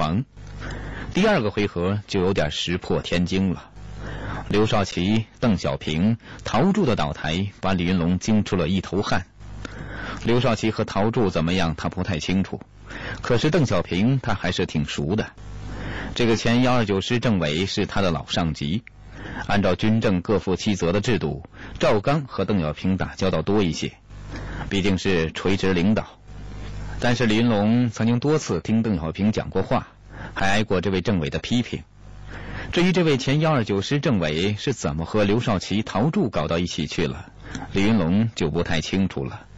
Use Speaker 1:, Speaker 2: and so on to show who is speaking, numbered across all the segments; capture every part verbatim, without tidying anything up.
Speaker 1: 亡。第二个回合就有点石破天惊了。刘少奇、邓小平、陶铸的倒台把李云龙惊出了一头汗。刘少奇和陶铸怎么样他不太清楚，可是邓小平他还是挺熟的。这个前一二九师政委是他的老上级，按照军政各负其责的制度，赵刚和邓小平打交道多一些，毕竟是垂直领导。但是李云龙曾经多次听邓小平讲过话，还挨过这位政委的批评。至于这位前一二九师政委是怎么和刘少奇、陶铸搞到一起去了，李云龙就不太清楚了。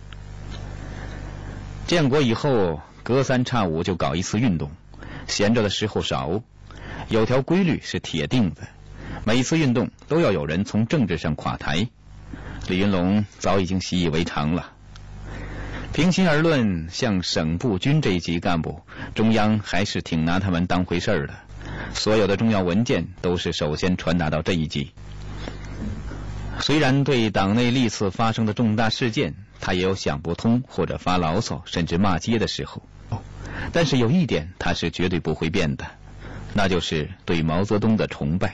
Speaker 1: 建国以后，隔三差五就搞一次运动，闲着的时候少。有条规律是铁定的，每次运动都要有人从政治上垮台。李云龙早已经习以为常了。平心而论，像省部军这一级干部，中央还是挺拿他们当回事儿的。所有的重要文件都是首先传达到这一级。虽然对党内历次发生的重大事件，他也有想不通或者发牢骚甚至骂街的时候，但是有一点他是绝对不会变的，那就是对毛泽东的崇拜。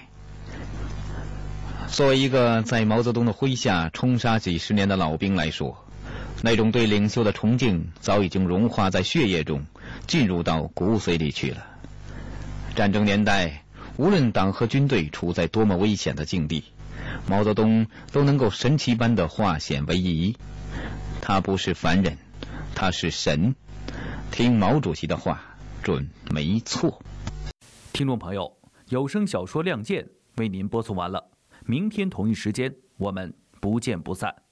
Speaker 1: 作为一个在毛泽东的麾下冲杀几十年的老兵来说，那种对领袖的崇敬早已经融化在血液中，进入到骨髓里去了。战争年代，无论党和军队处在多么危险的境地，毛泽东都能够神奇般的化险为夷。他不是凡人，他是神。听毛主席的话，准没错。
Speaker 2: 听众朋友，有声小说《亮剑》为您播送完了，明天同一时间我们不见不散。